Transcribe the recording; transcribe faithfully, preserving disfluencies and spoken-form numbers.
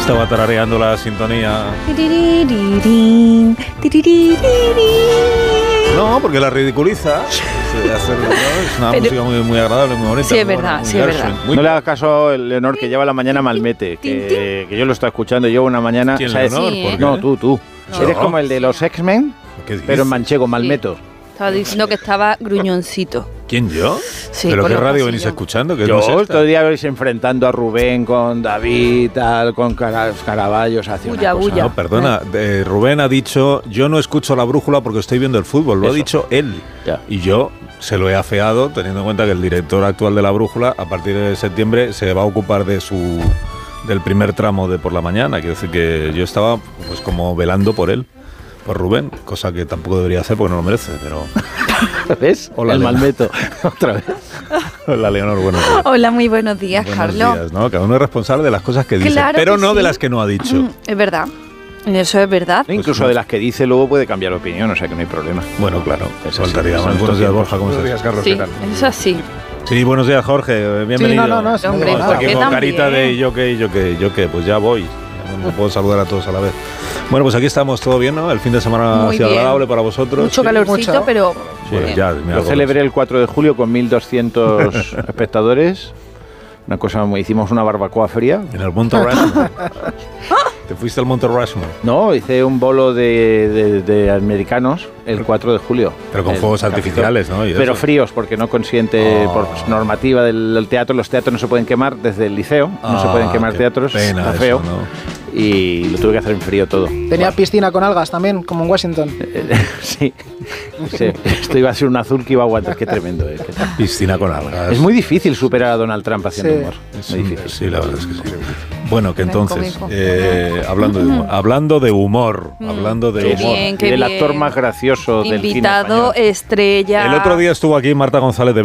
Estaba tarareando la sintonía. No, porque la ridiculiza. Hacerlo, ¿no? Es una Pero, música muy, muy agradable, muy bonita. Sí, es muy verdad, buena, sí, es verdad. muy No le hagas caso a Leonor, que lleva la mañana malmete, que, que yo lo estoy escuchando, llevo una mañana... ¿Quién, ¿sabes? Leonor? Sí, ¿Por ¿eh? qué? No, tú, tú. No. Eres como el de los X-Men, ¿Qué dices? pero en manchego, malmeto. Estaba diciendo que estaba gruñoncito. ¿Quién, yo? Sí, ¿Pero por qué los radio pasillos. venís escuchando? ¿Qué Yo es esta? todo el día veis enfrentando a Rubén con David, tal, con Cara- Caraballos, hacia Bulla, una cosa. bulla. No, perdona, eh, Rubén ha dicho, yo no escucho la brújula porque estoy viendo el fútbol, lo Eso. ha dicho él. Ya. Y yo se lo he afeado, teniendo en cuenta que el director actual de la brújula, a partir de septiembre, se va a ocupar de su del primer tramo de por la mañana. Quiero decir que yo estaba pues como velando por él, por Rubén, cosa que tampoco debería hacer porque no lo merece, pero... ¿Ves? Hola, el Elena. malmeto, otra vez. Hola, Leonor, buenos días. Hola, muy buenos días, Buenos Carlos. días, ¿no? Cada uno es responsable de las cosas que dice, Claro pero que no de sí. las que no ha dicho. Mm, Es verdad. Eso es verdad. Incluso de las que dice luego puede cambiar opinión, o sea que no hay problema. Bueno, claro, Eso sí, faltaría son más. estos Buenos días, tiempos. Borja, ¿cómo estás? Carlos, Sí, ¿qué tal? es así. Sí, buenos días, Jorge, bienvenido. Sí, no, no, no, sí, Hombre, no, Está aquí Jorge con también. carita de yo qué, yo qué, yo qué, pues ya voy. No puedo saludar a todos a la vez. Bueno, pues aquí estamos, todo bien, ¿no? El fin de semana Muy ha sido bien. agradable para vosotros. Mucho Sí. calorcito, Mucho. pero... Sí, bien. ya, mira, Lo celebré el cuatro de julio con mil doscientos espectadores. Una cosa, muy- hicimos una barbacoa fría. en el Monte Rushmore. ¿Te fuiste al Monte Rushmore? No, hice un bolo de, de- de americanos el cuatro de julio. Pero con El fuegos capítulo- artificiales, ¿no? Y Pero eso. fríos, porque no consiente, Oh. por normativa del, del teatro, los teatros no se pueden quemar desde el liceo, no se Ah, pueden quemar qué teatros, pena está eso, feo. ¿no? Y lo tuve que hacer en frío todo. Tenía piscina con algas también, como en Washington. Sí, sí, esto iba a ser un azul que iba a aguantar, qué tremendo. eh, qué- Piscina con algas. Es muy difícil superar a Donald Trump haciendo Sí. humor. Es Muy un- difícil. Sí, la verdad es que sí. Bueno, que Ven entonces, conmigo. eh, hablando, de humor, hablando de humor, Mm, hablando de qué humor. bien, Y qué del bien. actor más gracioso del cine Invitado español. estrella. El otro día estuvo aquí Marta González de